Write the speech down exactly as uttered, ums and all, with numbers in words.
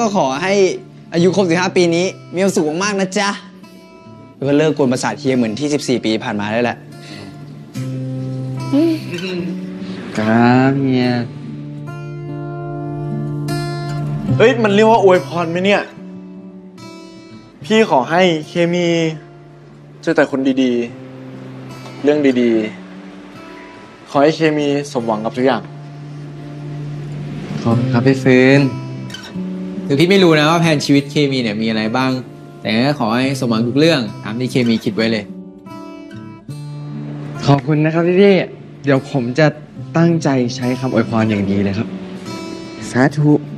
ก็ขอให้อายุครบสิบห้าปีนี้มีความสุขมากๆนะจ๊ะแล้วก็เลิกกวนประสาทเฮียเหมือนที่สิบสี่ปีผ่านมาได้แหละครับเฮียเฮ้ยมันเรียกว่าอวยพรไหมเนี่ยพี่ขอให้เคมีเจอแต่คนดีๆเรื่องดีๆขอให้เคมีสมหวังกับทุกอย่างขอบคุณครับพี่เฟิร์นถึงพี่ไม่รู้นะว่าแผนชีวิตเคมีเนี่ยมีอะไรบ้างแต่ก็ขอให้สมหวังทุกเรื่องตามที่เคมีคิดไว้เลยขอบคุณนะครับพี่พี่เดี๋ยวผมจะตั้งใจใช้คำอวยพรอย่างดีเลยครับสาธุ